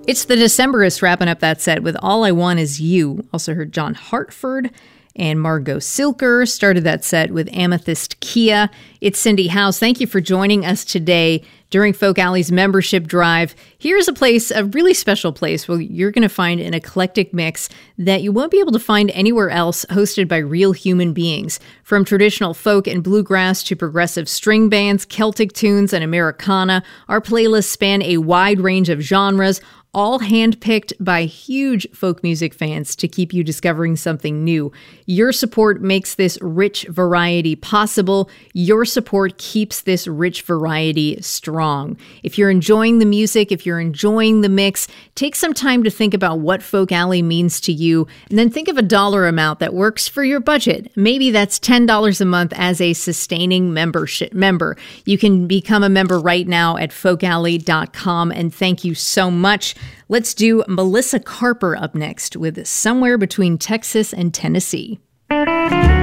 It's the Decemberists wrapping up that set with All I Want Is You. Also heard John Hartford and Margot Silker started that set with Amethyst Kia. It's Cindy House. Thank you for joining us today during Folk Alley's membership drive. Here's a really special place where you're going to find an eclectic mix that you won't be able to find anywhere else, hosted by real human beings. From traditional folk and bluegrass to progressive string bands, Celtic tunes, and Americana, our playlists span a wide range of genres, all handpicked by huge folk music fans to keep you discovering something new. Your support makes this rich variety possible. Your support keeps this rich variety strong. If you're enjoying the music, if you're enjoying the mix, take some time to think about what Folk Alley means to you, and then think of a dollar amount that works for your budget. Maybe that's $10 a month as a sustaining member. You can become a member right now at folkalley.com, and thank you so much. Let's do Melissa Carper up next with Somewhere Between Texas and Tennessee.